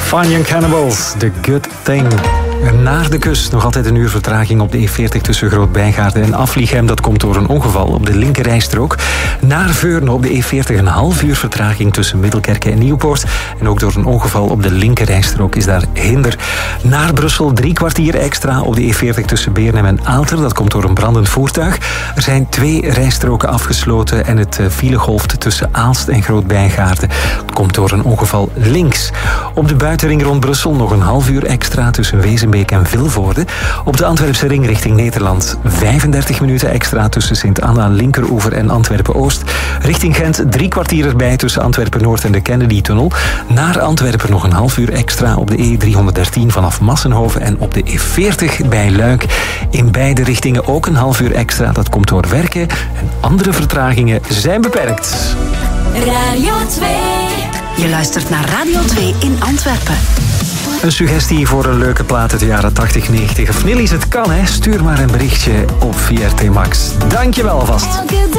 Fine Young Cannibals, The Good Thing. Naar de kust, nog altijd een uur vertraging op de E40 tussen Groot-Bijgaarden en Aflichem. Dat komt door een ongeval op de linkerrijstrook. Naar Veurne op de E40 een half uur vertraging tussen Middelkerke en Nieuwpoort. En ook door een ongeval op de linkerrijstrook is daar hinder. Naar Brussel 3 kwartier extra op de E40 tussen Beernem en Aalter. Dat komt door een brandend voertuig. Er zijn 2 rijstroken afgesloten en het file golft tussen Aalst en Groot-Bijgaarden. Dat komt door een ongeval links. Op de buitenring rond Brussel nog een half uur extra tussen Wezenbeek en Vilvoorde. Op de Antwerpse ring richting Nederland 35 minuten extra tussen Sint-Anna, Linkeroever en Antwerpen-Oost. Richting Gent 3 kwartier erbij tussen Antwerpen-Noord en de Kennedy-tunnel. Naar Antwerpen nog een half uur extra op de E313 vanaf Massenhoven en op de E40 bij Luik. In beide richtingen ook een half uur extra. Dat komt door werken en andere vertragingen zijn beperkt. Radio 2. Je luistert naar Radio 2 in Antwerpen. Een suggestie voor een leuke plaat uit de jaren 80, 90. Of Nillies, het kan, hè? Stuur maar een berichtje op VRT Max. Dank je wel alvast.